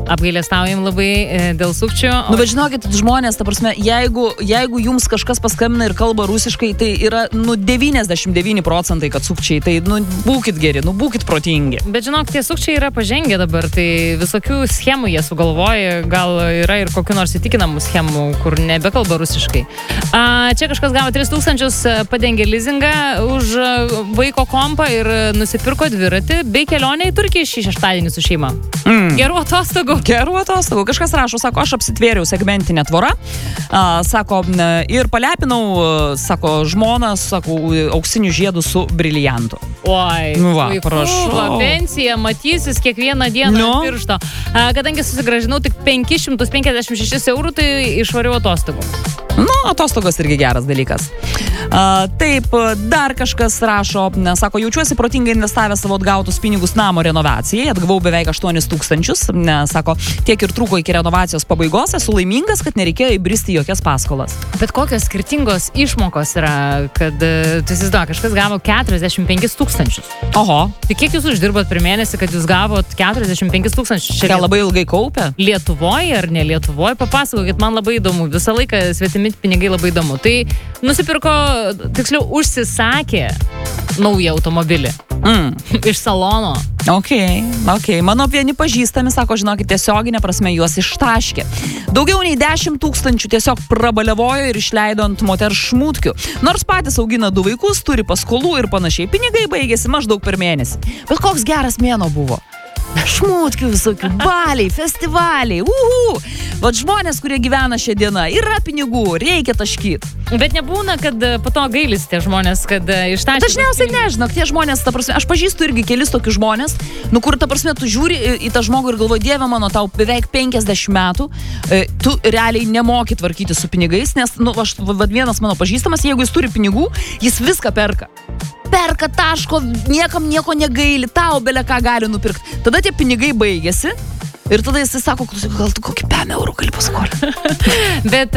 apgailestaujam labai dėl sukčių. Nu, bet žinokit, žmonės, ta prasme, jeigu jums kažkas paskambina ir kalba rusiškai, tai yra, 99%, kad sukčiai, tai, būkit geri, būkit protingi. Bet žinok, tie sukčiai yra pažengę dabar, tai visokių schemų jie sugalvoja, gal yra ir kokių nors įtikinamų schemų, kur nebekalba rusiškai. Čia kažkas gavo 3000, padengė lizingą už vaiko kompą ir nusipirko dviratį bei kelionę į Turkiją šį šeštadienį su šeima. Gerų atostogų. Gerų atostogų. Kažkas rašo, sako, aš apsitvėriau segmentinę tvorą, sako, ir palepinau, sako, žmoną, sako, auksinių žiedų su briliantu. Oi, prašau. Pensija matysis kiekvieną dieną ant piršto. Kadangi susigražinau tik 556 eurų, tai išvariau atostogų. Atostogos irgi geras dalykas. Taip, dar kažkas rašo, sako, jaučiuosi protingai investavęs savo atgautus pinigus namo renovacijai, atgavau beveik 8000, sako, tiek ir trūko iki renovacijos pabaigos, esu laimingas, kad nereikėjo įbristi jokias paskolas. Bet kokios skirtingos išmokos yra, kad, tu įsivaizduoji, kažkas gavo 45 000. Oho. Tai kiek jūs uždirbat per mėnesį, kad jūs gavot 45 000? Čia labai ilgai kaupia? Lietuvoje ar ne Lietuvoje? Papasakokit, man labai įdomu, visą laiką svetimi pinigai labai įdomu. Tai nusipirko, tiksliau, užsisakė naują automobilį. Iš salono. Ok. Mano vieni pažįstami, sako, žinokit, tiesioginė prasme juos ištaškė. Daugiau nei 10 000 tiesiog prabalevojo ir išleido ant moters šmutkių. Nors patys augina 2 vaikus, turi paskolų ir panašiai. Pinigai baigėsi maždaug per mėnesį. Bet koks geras mėnuo buvo. Šmutkių visokių, baliai, festivaliai, Vat žmonės, kurie gyvena šią dieną, yra pinigų, reikia taškyt. Bet nebūna, kad po to gailis tie žmonės, kad ištaškė. Dažniausiai nežinok, tie žmonės, ta prasme, aš pažįstu irgi kelis tokius žmonės, kur, ta prasme, tu žiūri į tą žmogų ir galvoji, Dieve mano, tau beveik 50 metų, tu realiai nemoki tvarkyti su pinigais, nes, vienas mano pažįstamas, jeigu jis turi pinigų, jis viską perka. Perka, taško, niekam nieko negaili, tau belia ką gali nupirkti. Tada tie pinigai baigėsi ir tada jis sako, gal tu kokį 5 eurų gali paskolinti. Bet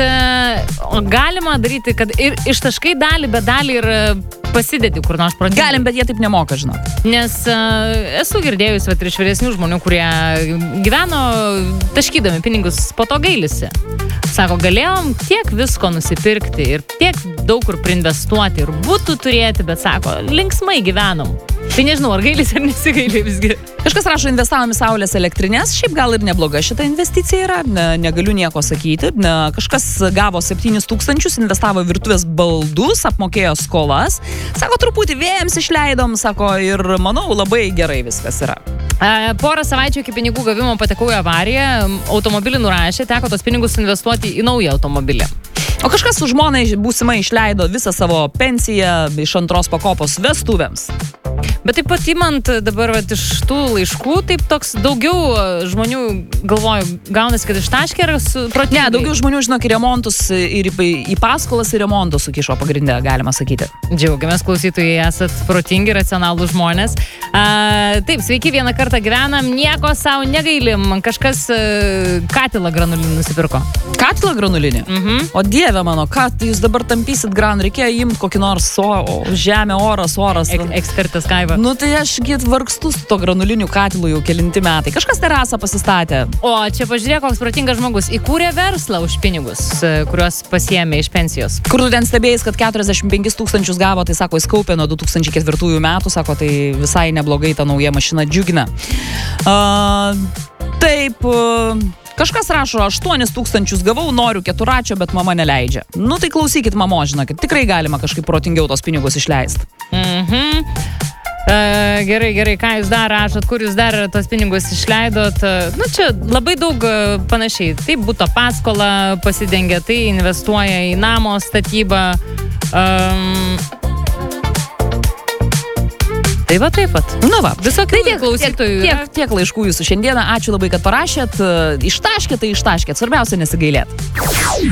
galima daryti, kad ir ištaškai dalį, bet dalį ir pasidedi kur nors protingai. Galim, bet jie taip nemoka, žinok. Nes esu girdėjus ir iš vyresnių žmonių, kurie gyveno taškydami pinigus, po to gailisi. Sako, galėjom tiek visko nusipirkti ir tiek daug kur priinvestuoti ir būtų turėti, bet sako, linksmai gyvenom. Tai nežinau, ar gailisi ar nesigaili visgi. Kažkas rašo, investavom į saulės elektrinės, šiaip gal ir nebloga šita investicija yra, negaliu nieko sakyti. Kažkas gavo 7 000, investavo virtuvės baldus, apmokėjo skolas. Sako, truputį vėjams išleidom, sako, ir manau, labai gerai viskas yra. Porą savaičių iki pinigų gavimo patekau į avariją, automobilį nurašė, teko tos pinigus investuoti į naują automobilį. O kažkas su žmonai būsimai išleido visą savo pensiją iš 2 pakopos vestuvėms. Bet taip pat imant dabar iš tų laiškų, taip toks daugiau žmonių, galvoju, gaunasi, kad ištaškė ar protingai? Ne, daugiau žmonių, žinok, į remontus ir į paskolas ir remontus sukišo pagrindę, galima sakyti. Džiaugiamės, klausytojai, esat protingi, racionalūs žmonės. Taip, sveiki, vieną kartą gyvenam, nieko savo negailim. Kažkas katilą granulinį nusipirko. Katilą granulinį? O Dieve mano, ką jūs dabar tampysit granulį? Reikėjo imti kokį nors žemę, oras. Ekspertas Kaiva. Nu tai aš vargstu su to granuliniu katilu jau kelinti metai. Kažkas terasą pasistatė. O čia pažiūrėk, koks protingas žmogus. Įkūrė verslą už pinigus, kuriuos pasiėmė iš pensijos. Kur tu ten stebėjais, kad 45 000 gavo, tai sako, jis kaupė nuo 2004 metų, sako, tai visai neblogai ta nauja mašina džiugina. Taip, kažkas rašo, 8 000 gavau, noriu 4, bet mama neleidžia. Nu tai klausykit, mamo, žinokit, tikrai galima kažkaip protingiau tos pinigus išleisti. Gerai, ką jūs dar rašot, kur jūs dar tos pinigus išleidot? Nu čia labai daug panašiai. Tai būto paskolą pasidengia, tai investuoja į namo statybą. Taip pat. Nu va, visokių klausytojų. Tiek laiškų jūsų šiandieną. Ačiū labai, kad parašėt. Ištaškėt, tai ištaškėt. Svarbiausia nesigailėt.